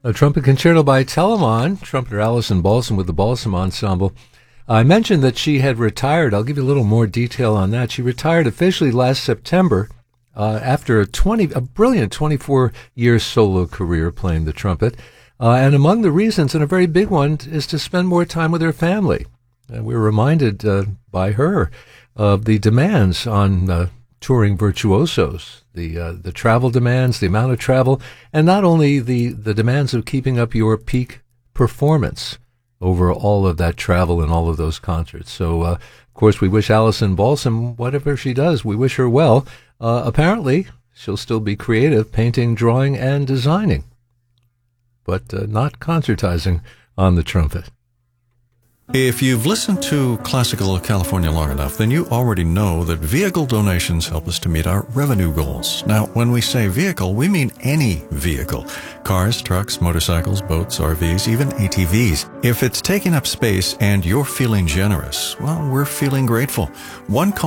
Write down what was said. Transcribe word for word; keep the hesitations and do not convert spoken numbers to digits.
A trumpet concerto by Telemann, trumpeter Allison Balsam with the Balsam Ensemble. I mentioned that she had retired. I'll give you a little more detail on that. She retired officially last September uh, after a twenty, a brilliant twenty-four year solo career playing the trumpet. Uh, and among the reasons, and a very big one, is to spend more time with her family. And we were reminded uh, by her of the demands on uh, touring virtuosos, the uh, the travel demands, the amount of travel, and not only the, the demands of keeping up your peak performance over all of that travel and all of those concerts. So, uh, of course, we wish Allison Balsam, whatever she does, we wish her well. Uh, apparently, she'll still be creative, painting, drawing, and designing, but uh, not concertizing on the trumpet. If you've listened to Classical California long enough, then you already know that vehicle donations help us to meet our revenue goals. Now, when we say vehicle, we mean any vehicle. Cars, trucks, motorcycles, boats, R Vs, even A T Vs. If it's taking up space and you're feeling generous, well, we're feeling grateful. One call